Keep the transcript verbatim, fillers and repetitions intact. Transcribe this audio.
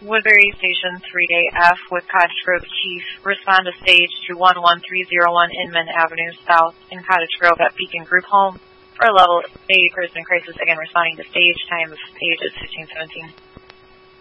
Woodbury Station three day F with Cottage Grove Chief. Respond to stage to one one three zero one Inman Avenue South in Cottage Grove at Beacon Group Home. For a level A person in crisis, again responding to stage, time of page is fifteen seventeen.